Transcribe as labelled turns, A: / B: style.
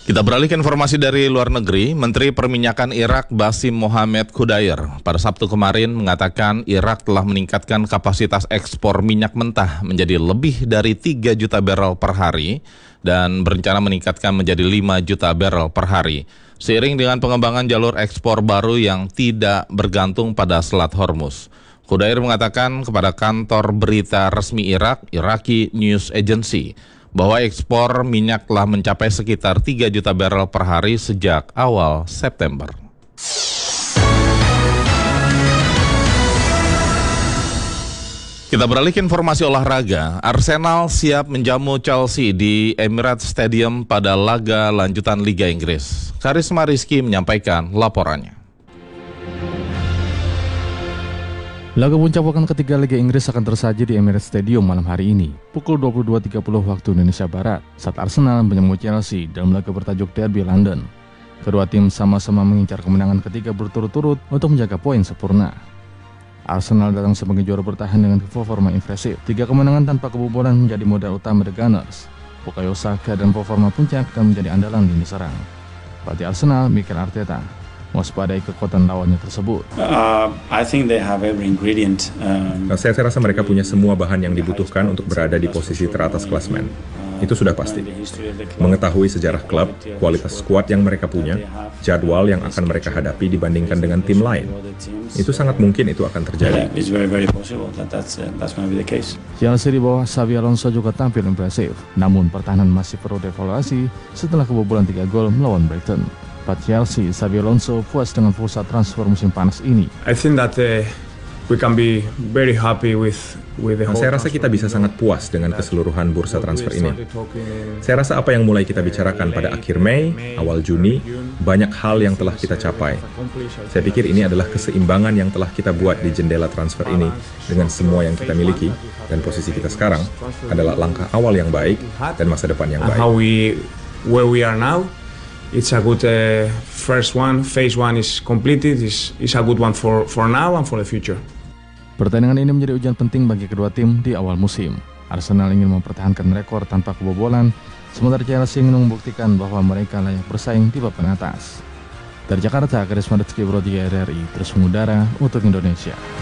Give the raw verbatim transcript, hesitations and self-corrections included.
A: Kita beralih ke informasi dari luar negeri. Menteri Perminyakan Irak Basim Mohamed Khudair pada Sabtu kemarin mengatakan Irak telah meningkatkan kapasitas ekspor minyak mentah menjadi lebih dari tiga juta barel per hari dan berencana meningkatkan menjadi lima juta barel per hari. Seiring dengan pengembangan jalur ekspor baru yang tidak bergantung pada Selat Hormuz. Khudair mengatakan kepada kantor berita resmi Irak, Iraqi News Agency, bahwa ekspor minyak telah mencapai sekitar tiga juta barel per hari sejak awal September. Kita beralih ke informasi olahraga. Arsenal siap menjamu Chelsea di Emirates Stadium pada laga lanjutan Liga Inggris. Karisma Rizky menyampaikan laporannya.
B: Laga puncak pekan ketiga Liga Inggris akan tersaji di Emirates Stadium malam hari ini, pukul dua puluh dua tiga puluh waktu Indonesia Barat, saat Arsenal menjamu Chelsea dalam laga bertajuk Derby London. Kedua tim sama-sama mengincar kemenangan ketiga berturut-turut untuk menjaga poin sempurna. Arsenal datang sebagai juara bertahan dengan performa impresif. Tiga kemenangan tanpa kebobolan menjadi modal utama The Gunners. Bukayo Saka dan performa puncak dan menjadi andalan lini serang. Pelatih Arsenal, Mikel Arteta, waspadai kekuatan lawannya tersebut.
C: Uh, I think they have every ingredient. Um,
D: nah, saya, saya rasa mereka punya semua bahan yang dibutuhkan untuk berada di posisi teratas klasemen. Itu sudah pasti. Mengetahui sejarah klub, kualitas skuad yang mereka punya, jadwal yang akan mereka hadapi dibandingkan dengan tim lain, itu sangat mungkin itu akan terjadi.
B: Chelsea di bawah Xabi Alonso juga tampil impresif, namun pertahanan masih perlu dievaluasi setelah kebobolan tiga gol melawan Brighton. Chelsea, Xabi Alonso puas dengan pusat transfer musim panas ini.
E: I think that uh, we can be very happy with with the
D: nah,
E: whole
D: saya rasa kita bisa sangat puas dengan keseluruhan bursa transfer ini. Saya rasa apa yang mulai kita bicarakan pada akhir Mei, awal Juni, banyak hal yang telah kita capai. Saya pikir ini adalah keseimbangan yang telah kita buat di jendela transfer ini dengan semua yang kita miliki, dan posisi kita sekarang adalah langkah awal yang baik dan masa depan yang baik.
E: How we where we are now. It's a good uh, first one. Phase one is completed. It's, it's a good one for, for now and for the future.
B: Pertandingan ini menjadi ujian penting bagi kedua tim di awal musim. Arsenal ingin mempertahankan rekor tanpa kebobolan, sementara Chelsea ingin membuktikan bahwa mereka layak bersaing di papan atas. Dari Jakarta, Karisma Rizky Bro, R R I terus mengudara untuk Indonesia.